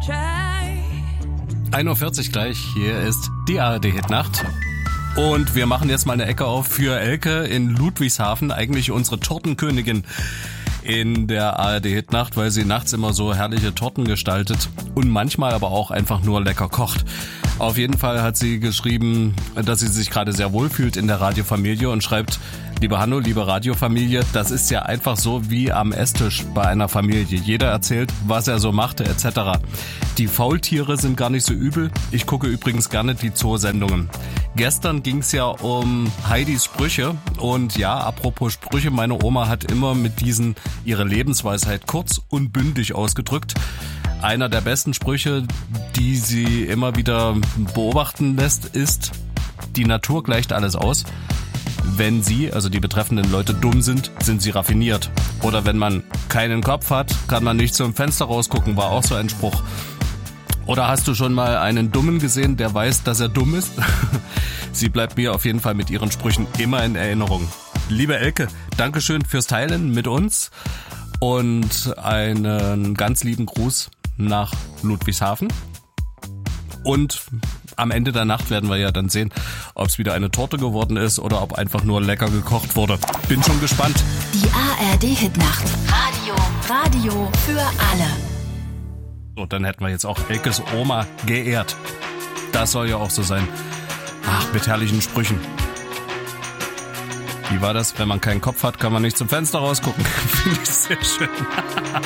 1:40 Uhr gleich, hier ist die ARD-Hitnacht. Und wir machen jetzt mal eine Ecke auf für Elke in Ludwigshafen, eigentlich unsere Tortenkönigin in der ARD-Hitnacht, weil sie nachts immer so herrliche Torten gestaltet und manchmal aber auch einfach nur lecker kocht. Auf jeden Fall hat sie geschrieben, dass sie sich gerade sehr wohl fühlt in der Radiofamilie und schreibt: Liebe Hanno, liebe Radiofamilie, das ist ja einfach so wie am Esstisch bei einer Familie. Jeder erzählt, was er so machte, etc. Die Faultiere sind gar nicht so übel. Ich gucke übrigens gerne die Zoo-Sendungen. Gestern ging es ja um Heidis Sprüche. Und ja, apropos Sprüche, meine Oma hat immer mit diesen ihre Lebensweisheit kurz und bündig ausgedrückt. Einer der besten Sprüche, die sie immer wieder beobachten lässt, ist: Die Natur gleicht alles aus. Wenn sie, also die betreffenden Leute, dumm sind, sind sie raffiniert. Oder wenn man keinen Kopf hat, kann man nicht zum Fenster rausgucken, war auch so ein Spruch. Oder hast du schon mal einen Dummen gesehen, der weiß, dass er dumm ist? Sie bleibt mir auf jeden Fall mit ihren Sprüchen immer in Erinnerung. Liebe Elke, Dankeschön fürs Teilen mit uns und einen ganz lieben Gruß nach Ludwigshafen. Und am Ende der Nacht werden wir ja dann sehen, ob es wieder eine Torte geworden ist oder ob einfach nur lecker gekocht wurde. Bin schon gespannt. Die ARD-Hitnacht. Radio für alle. So, dann hätten wir jetzt auch Elkes Oma geehrt. Das soll ja auch so sein. Ach, mit herrlichen Sprüchen. Wie war das? Wenn man keinen Kopf hat, kann man nicht zum Fenster rausgucken. Finde ich sehr schön.